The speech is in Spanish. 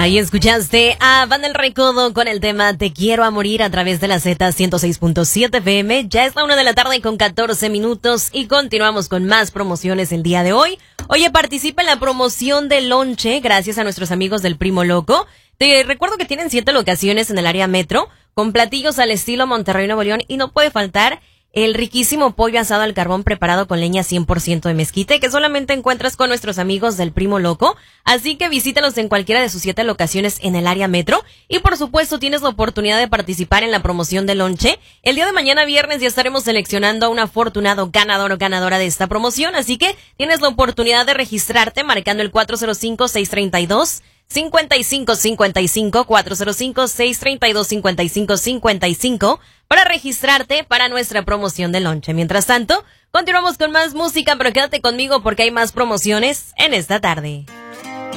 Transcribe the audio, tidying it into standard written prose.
Ahí escuchaste a Banda El Recodo con el tema Te Quiero a Morir a través de la Z 106.7 FM. Ya es la 1 de la tarde con 14 minutos y continuamos con más promociones el día de hoy. Oye, participa en la promoción de lonche gracias a nuestros amigos del Primo Loco. Te recuerdo que tienen 7 locaciones en el área metro con platillos al estilo Monterrey, Nuevo León, y no puede faltar el riquísimo pollo asado al carbón preparado con leña 100% de mezquite que solamente encuentras con nuestros amigos del Primo Loco. Así que visítalos en cualquiera de sus 7 locaciones en el área metro. Y por supuesto tienes la oportunidad de participar en la promoción de lonche. El día de mañana viernes ya estaremos seleccionando a un afortunado ganador o ganadora de esta promoción. Así que tienes la oportunidad de registrarte marcando el 405-632-5555, 405-632-5555 para registrarte para nuestra promoción de lonche. Mientras tanto, continuamos con más música, pero quédate conmigo porque hay más promociones en esta tarde.